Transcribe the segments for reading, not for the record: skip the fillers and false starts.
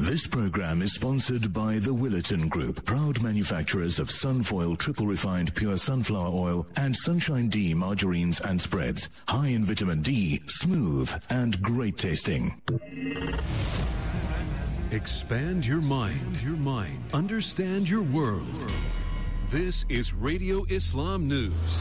This program is sponsored by the Willerton Group, proud manufacturers of Sunfoil triple refined pure sunflower oil and Sunshine D margarines and spreads. High in vitamin D, smooth and great tasting. Expand your mind. Understand your world. This is Radio Islam News.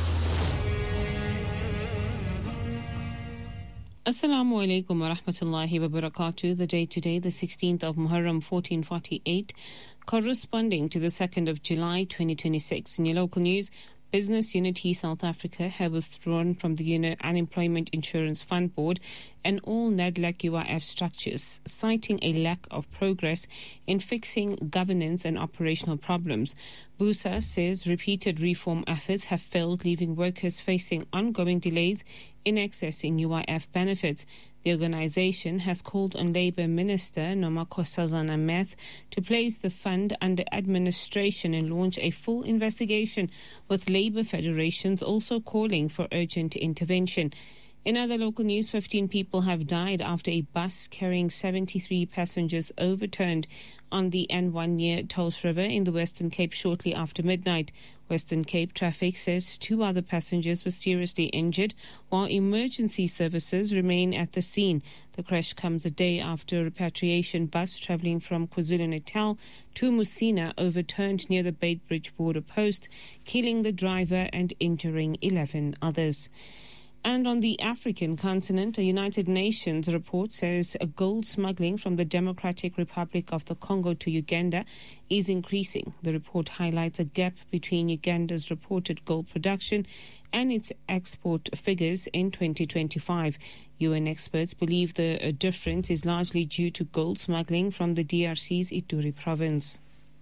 Assalamu alaikum wa rahmatullahi wa barakatuh. The day today, the 16th of Muharram 1448, corresponding to the 2nd of July 2026. In your local news, Business Unity South Africa have withdrawn from the Unemployment Insurance Fund Board and all NADLAC UIF structures, citing a lack of progress in fixing governance and operational problems. BUSA says repeated reform efforts have failed, leaving workers facing ongoing delays in accessing UIF benefits. The organisation has called on Labour Minister Nomakosazana Meth to place the fund under administration and launch a full investigation, with labour federations also calling for urgent intervention. In other local news, 15 people have died after a bus carrying 73 passengers overturned on the N1 near Touws River in the Western Cape shortly after midnight. Western Cape Traffic says 2 other passengers were seriously injured, while emergency services remain at the scene. The crash comes a day after a repatriation bus travelling from KwaZulu-Natal to Musina overturned near the Beitbridge border post, killing the driver and injuring 11 others. And on the African continent, a United Nations report says gold smuggling from the Democratic Republic of the Congo to Uganda is increasing. The report highlights a gap between Uganda's reported gold production and its export figures in 2025. UN experts believe the difference is largely due to gold smuggling from the DRC's Ituri province.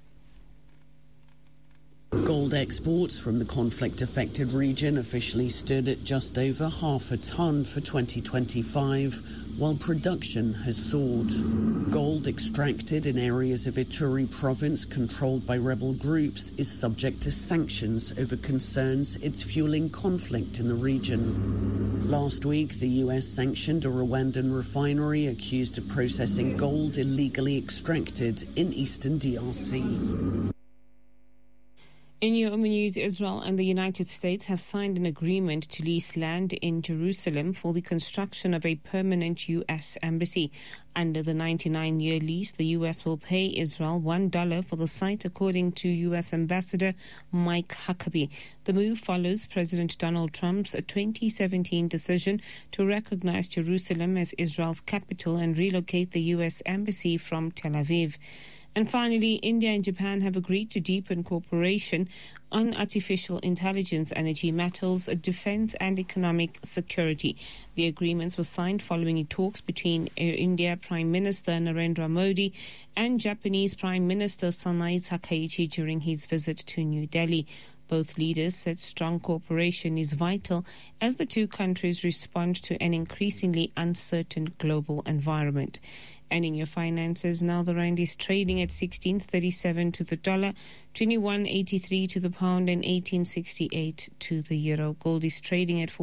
Gold exports from the conflict-affected region officially stood at just over half a ton for 2025, while production has soared. Gold extracted in areas of Ituri province controlled by rebel groups is subject to sanctions over concerns it's fueling conflict in the region. Last week, the US sanctioned a Rwandan refinery accused of processing gold illegally extracted in eastern DRC. In your news, Israel and the United States have signed an agreement to lease land in Jerusalem for the construction of a permanent U.S. embassy. Under the 99-year lease, the U.S. will pay Israel $1 for the site, according to U.S. Ambassador Mike Huckabee. The move follows President Donald Trump's 2017 decision to recognize Jerusalem as Israel's capital and relocate the U.S. embassy from Tel Aviv. And finally, India and Japan have agreed to deepen cooperation on artificial intelligence, energy metals, defense and economic security. The agreements were signed following talks between India Prime Minister Narendra Modi and Japanese Prime Minister Sanae Takaichi during his visit to New Delhi. Both leaders said strong cooperation is vital as the two countries respond to an increasingly uncertain global environment. And in your finances, now the rand is trading at 16.37 to the dollar, 21.83 to the pound and 18.68 to the euro. Gold is trading at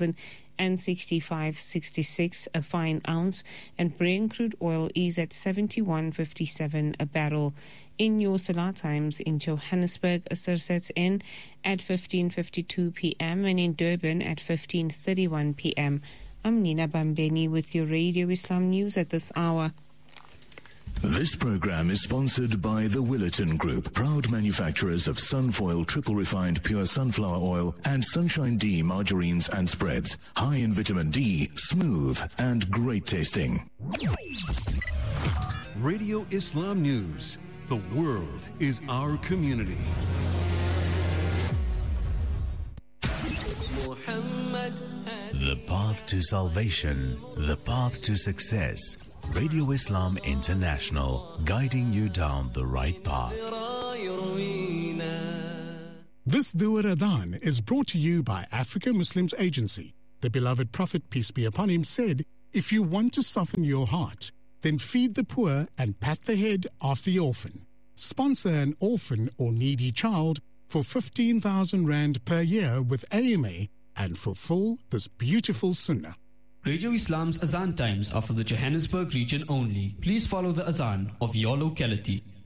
4,065.66 a fine ounce, and Brent crude oil is at 71.57 a barrel. In your Salah times in Johannesburg, Asr sets in at 15:52 p.m. and in Durban at 15:31 p.m. I'm Nina Bambeni with your Radio Islam News at this hour. This program is sponsored by the Willerton Group, proud manufacturers of Sunfoil triple refined pure sunflower oil and Sunshine D margarines and spreads. High in vitamin D, smooth and great tasting. Radio Islam News. The world is our community. The path to salvation, the path to success. Radio Islam International, guiding you down the right path. This Dua Ramadan is brought to you by Africa Muslims Agency. The beloved Prophet, peace be upon him, said, "If you want to soften your heart, then feed the poor and pat the head of the orphan. Sponsor an orphan or needy child for 15,000 Rand per year with AMA and fulfill this beautiful sunnah." Radio Islam's Azan times are for the Johannesburg region only. Please follow the Azan of your locality.